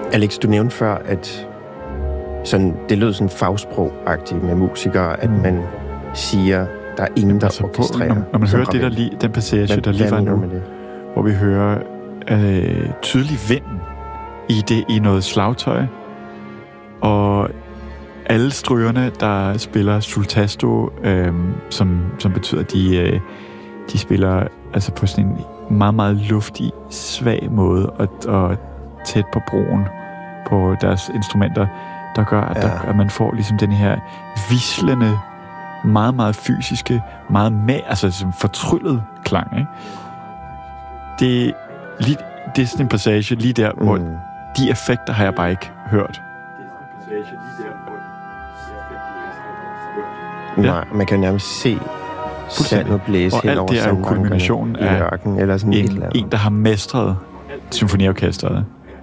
Alex, du nævnte før, at sådan, det lød sådan fagsprog-agtigt med musikere, at man siger, der er ingen, der orkestrerer. Når man hører det der lige, den passage, der lige var nu, hvor vi hører tydelig vind i noget slagtøj, og alle strygerne, der spiller sultasto, som betyder, at de spiller altså på sådan en meget, meget luftig, svag måde og tæt på broen på deres instrumenter, der gør, at man får ligesom den her vislende, meget, meget fysiske, meget altså fortryllet klang, ikke? Det er sådan en passage lige der, hvor de effekter har jeg bare ikke hørt. Nej, man kan nærmest se sandet blæse hen over sandbankerne. Og alt det er jo kulminationen af ørken, eller sådan en, der har mestret symfoniorkestret.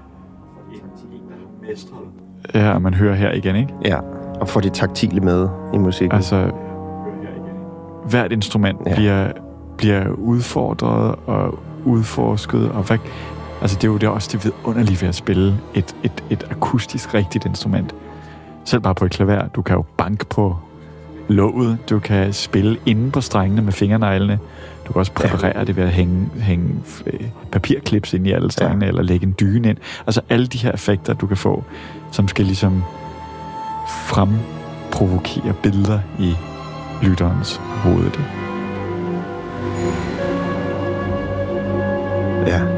Ja, man hører her igen, ikke? Ja, og får det taktile med i musikken. Altså, hvert instrument bliver udfordret og udforsket, og altså det er også det vidunderlige ved at spille et akustisk rigtigt instrument. Selv bare på et klaver, du kan jo banke på låget, du kan spille inde på strengene med fingerneglene, du kan også præparere det ved at hænge papirklips ind i alle strengene, eller lægge en dyne ind. Altså alle de her effekter, du kan få, som skal ligesom fremprovokere billeder i lytterens hoved. Ja.